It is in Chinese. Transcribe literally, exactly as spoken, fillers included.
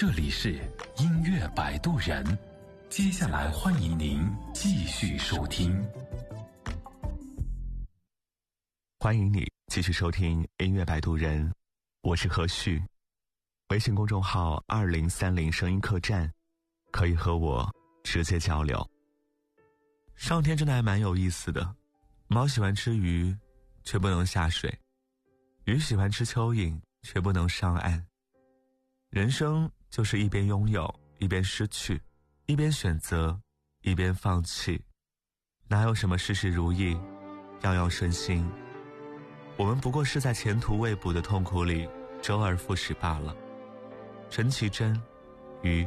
这里是音乐摆渡人，接下来欢迎您继续收听。 欢迎你继续收听音乐摆渡人，我是何旭。微信公众号二零三零声音客栈，可以和我直接交流。上天真的还蛮有意思的，猫喜欢吃鱼，却不能下水；鱼喜欢吃蚯蚓，却不能上岸。人生就是一边拥有，一边失去，一边选择，一边放弃。哪有什么事事如意，样样顺心？我们不过是在前途未卜的痛苦里周而复始罢了。陈绮贞，